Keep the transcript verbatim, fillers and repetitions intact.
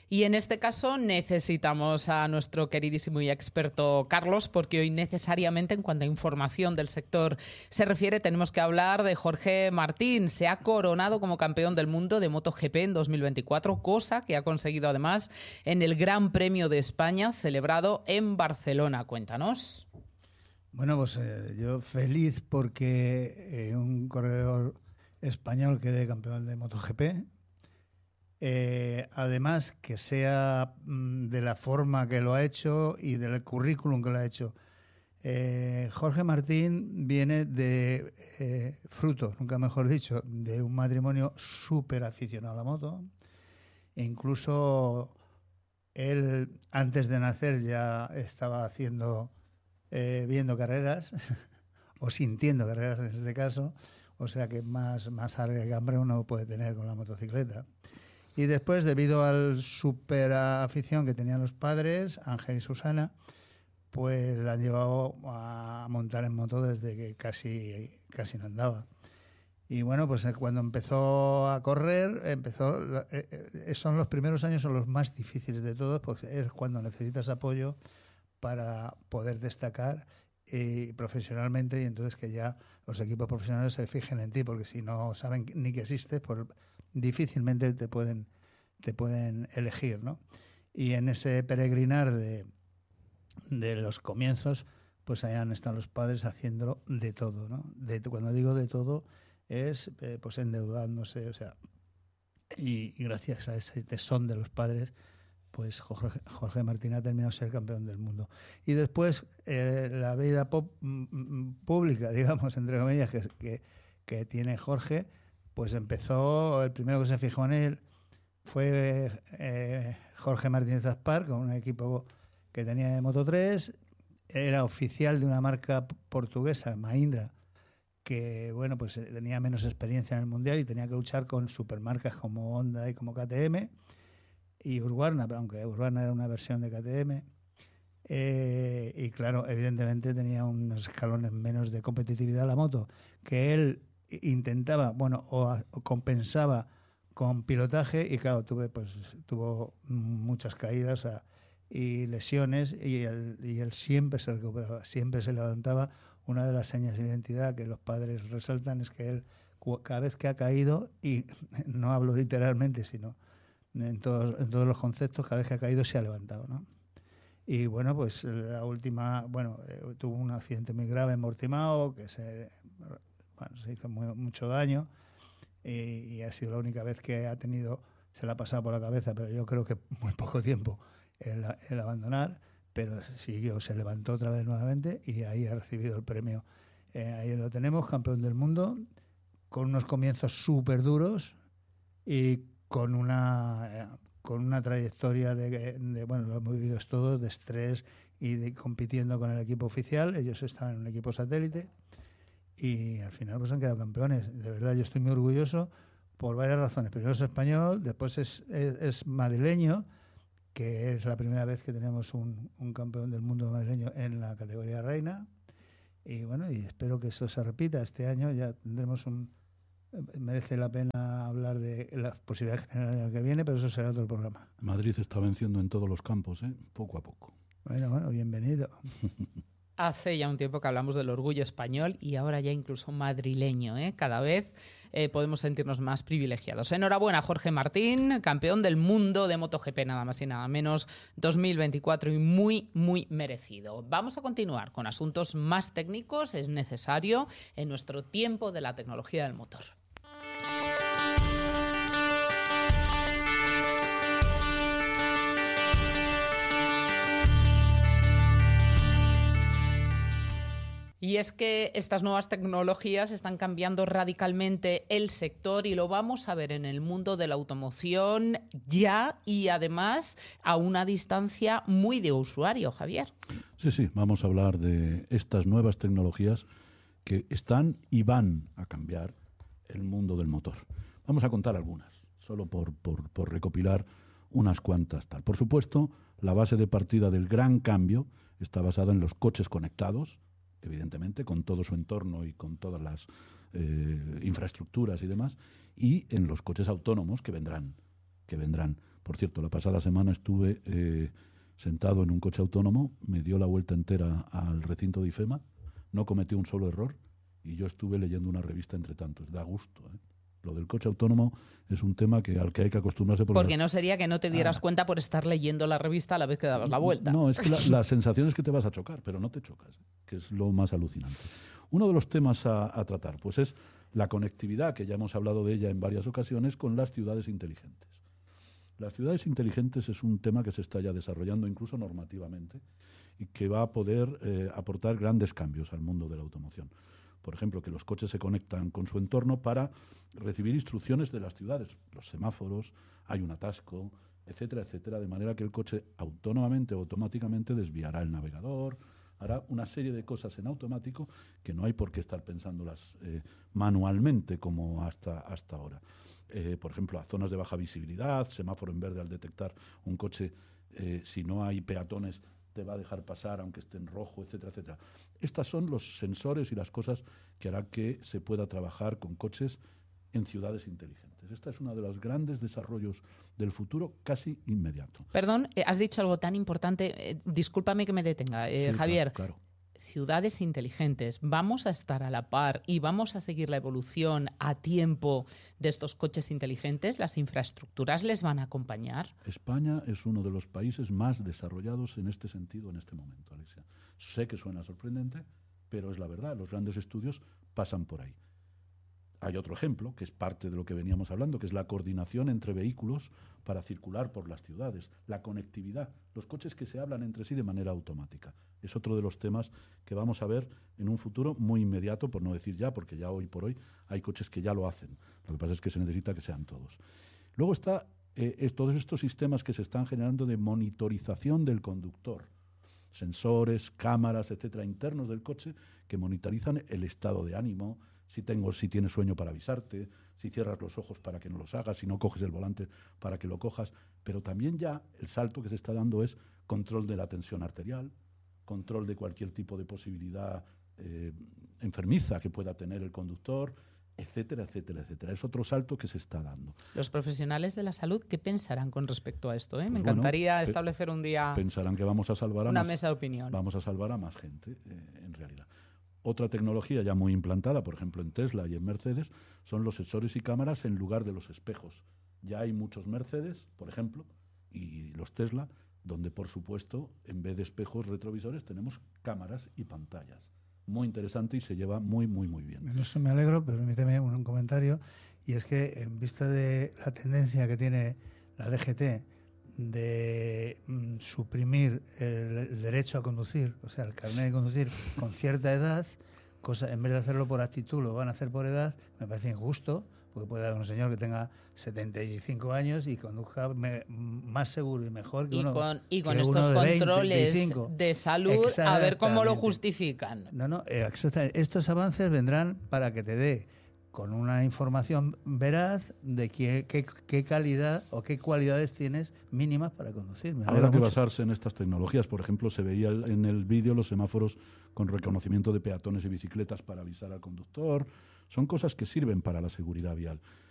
Y en este caso necesitamos a nuestro queridísimo y experto Carlos, porque hoy necesariamente en cuanto a información del sector se refiere tenemos que hablar de Jorge Martín. Se ha coronado como campeón del mundo de MotoGP en dos mil veinticuatro, cosa que ha conseguido además en el Gran Premio de España celebrado en Barcelona. Cuéntanos. Bueno, pues eh, yo feliz porque eh, un corredor español quede campeón de MotoGP. Eh, además, que sea mm, de la forma que lo ha hecho y del currículum que lo ha hecho. Eh, Jorge Martín viene de eh, fruto, nunca mejor dicho, de un matrimonio súper aficionado a la moto. E incluso él, antes de nacer, ya estaba haciendo, eh, viendo carreras, o sintiendo carreras en este caso, o sea que más, más hambre uno puede tener con la motocicleta. Y después, debido al súper afición que tenían los padres, Ángel y Susana, pues la han llevado a montar en moto desde que casi, casi no andaba. Y bueno, pues cuando empezó a correr, empezó eh, son los primeros años, son los más difíciles de todos, porque es cuando necesitas apoyo para poder destacar eh, profesionalmente, y entonces que ya los equipos profesionales se fijen en ti, porque si no saben ni que existes, pues difícilmente te pueden, te pueden elegir, ¿no? Y en ese peregrinar de, de los comienzos, pues ahí han estado los padres haciéndolo de todo, ¿no? De, cuando digo de todo, es eh, pues endeudándose, o sea, y, y gracias a ese tesón de los padres, pues Jorge, Jorge Martín ha terminado de ser campeón del mundo. Y después eh, la vida pop, m, pública, digamos, entre comillas, que, que, que tiene Jorge, pues empezó, el primero que se fijó en él fue eh, Jorge Martínez Aspar, con un equipo que tenía de Moto tres, era oficial de una marca portuguesa, Mahindra, que bueno, pues tenía menos experiencia en el mundial y tenía que luchar con supermarcas como Honda y como K T M y Husqvarna, aunque Husqvarna era una versión de K T M. Eh, y claro, evidentemente tenía unos escalones menos de competitividad la moto, que él intentaba, bueno, o, a, o compensaba con pilotaje, y claro, tuve, pues, tuvo muchas caídas o sea, y lesiones, y él, y él siempre se recuperaba, siempre se levantaba. Una de las señas de identidad que los padres resaltan es que él, cada vez que ha caído, y no hablo literalmente, sino en todos, en todos los conceptos, cada vez que ha caído se ha levantado, ¿no? Y bueno, pues la última, bueno, eh, tuvo un accidente muy grave en Portimao, que se, bueno, se hizo muy, mucho daño, y, y ha sido la única vez que ha tenido, se la ha pasado por la cabeza, pero yo creo que muy poco tiempo el, el abandonar, pero siguió, se levantó otra vez nuevamente y ahí ha recibido el premio. Eh, ahí lo tenemos, campeón del mundo, con unos comienzos súper duros y con una... Eh, con una trayectoria de, de, bueno, lo hemos vivido todos, de estrés y de compitiendo con el equipo oficial. Ellos estaban en un equipo satélite y al final pues han quedado campeones. De verdad, yo estoy muy orgulloso por varias razones. Primero es español, después es, es, es madrileño, que es la primera vez que tenemos un, un campeón del mundo madrileño en la categoría reina. Y bueno, y espero que eso se repita. Este año ya tendremos un... Merece la pena hablar de las posibilidades que tenemos el año que viene, pero eso será otro programa. Madrid está venciendo en todos los campos, ¿eh? Poco a poco. Bueno, bueno, bienvenido. Hace ya un tiempo que hablamos del orgullo español y ahora ya incluso madrileño, ¿eh? Cada vez eh, podemos sentirnos más privilegiados. Enhorabuena, Jorge Martín, campeón del mundo de MotoGP, nada más y nada menos, dos mil veinticuatro, y muy, muy merecido. Vamos a continuar con asuntos más técnicos, es necesario en nuestro tiempo de la tecnología del motor. Y es que estas nuevas tecnologías están cambiando radicalmente el sector y lo vamos a ver en el mundo de la automoción ya y además a una distancia muy de usuario, Javier. Sí, sí, vamos a hablar de estas nuevas tecnologías que están y van a cambiar el mundo del motor. Vamos a contar algunas, solo por, por, por recopilar unas cuantas tal. Por supuesto, la base de partida del gran cambio está basada en los coches conectados, evidentemente, con todo su entorno y con todas las eh, infraestructuras y demás, y en los coches autónomos que vendrán que vendrán. Por cierto, la pasada semana estuve eh, sentado en un coche autónomo, me dio la vuelta entera al recinto de IFEMA, no cometió un solo error y yo estuve leyendo una revista entre tantos. Da gusto, ¿eh? Lo del coche autónomo es un tema que, al que hay que acostumbrarse. Porque, porque no sería que no te dieras ah. cuenta por estar leyendo la revista a la vez que dabas la vuelta. No, es que la, la sensación es que te vas a chocar, pero no te chocas, que es lo más alucinante. Uno de los temas a, a tratar pues es la conectividad, que ya hemos hablado de ella en varias ocasiones, con las ciudades inteligentes. Las ciudades inteligentes es un tema que se está ya desarrollando incluso normativamente y que va a poder eh, aportar grandes cambios al mundo de la automoción. Por ejemplo, que los coches se conectan con su entorno para recibir instrucciones de las ciudades, los semáforos, hay un atasco, etcétera, etcétera, de manera que el coche autónomamente o automáticamente desviará el navegador, hará una serie de cosas en automático que no hay por qué estar pensándolas eh, manualmente como hasta, hasta ahora. Eh, por ejemplo, a zonas de baja visibilidad, semáforo en verde al detectar un coche, eh, si no hay peatones, te va a dejar pasar aunque esté en rojo, etcétera, etcétera. Estos son los sensores y las cosas que harán que se pueda trabajar con coches en ciudades inteligentes. Este es uno de los grandes desarrollos del futuro casi inmediato. Perdón, eh, has dicho algo tan importante, eh, discúlpame que me detenga, eh, sí, Javier. Claro, claro. Ciudades inteligentes, ¿vamos a estar a la par y vamos a seguir la evolución a tiempo de estos coches inteligentes? ¿Las infraestructuras les van a acompañar? España es uno de los países más desarrollados en este sentido en este momento, Alexia. Sé que suena sorprendente, pero es la verdad, los grandes estudios pasan por ahí. Hay otro ejemplo, que es parte de lo que veníamos hablando, que es la coordinación entre vehículos para circular por las ciudades, la conectividad, los coches que se hablan entre sí de manera automática. Es otro de los temas que vamos a ver en un futuro muy inmediato, por no decir ya, porque ya hoy por hoy hay coches que ya lo hacen. Lo que pasa es que se necesita que sean todos. Luego está eh, todos estos sistemas que se están generando de monitorización del conductor, sensores, cámaras, etcétera, internos del coche que monitorizan el estado de ánimo, si tengo, si tienes sueño para avisarte, si cierras los ojos para que no los hagas, si no coges el volante para que lo cojas. Pero también ya el salto que se está dando es control de la tensión arterial, control de cualquier tipo de posibilidad eh, enfermiza que pueda tener el conductor, etcétera, etcétera, etcétera. Es otro salto que se está dando. Los profesionales de la salud, ¿qué pensarán con respecto a esto? Eh? Pues Me bueno, encantaría establecer un día pensarán que vamos a salvar a una más, mesa de opinión. Vamos a salvar a más gente, eh, en realidad. Otra tecnología ya muy implantada, por ejemplo en Tesla y en Mercedes, son los sensores y cámaras en lugar de los espejos. Ya hay muchos Mercedes, por ejemplo, y los Tesla, donde por supuesto en vez de espejos retrovisores tenemos cámaras y pantallas. Muy interesante y se lleva muy, muy, muy bien. En eso me alegro, pero permíteme un, un comentario, y es que en vista de la tendencia que tiene la D G T de mm, suprimir el, el derecho a conducir, o sea, el carnet de conducir con cierta edad, cosa, en vez de hacerlo por actitud, lo van a hacer por edad, me parece injusto, porque puede haber un señor que tenga setenta y cinco años y conduzca me, más seguro y mejor que y uno con, y con que estos uno de controles veinte, de salud, a ver cómo lo justifican. No, no, exactamente. Estos avances vendrán para que te dé con una información veraz de qué, qué, qué calidad o qué cualidades tienes mínimas para conducir. Me Habrá que mucho. basarse en estas tecnologías. Por ejemplo, se veía en el vídeo los semáforos con reconocimiento de peatones y bicicletas para avisar al conductor. Son cosas que sirven para la seguridad vial.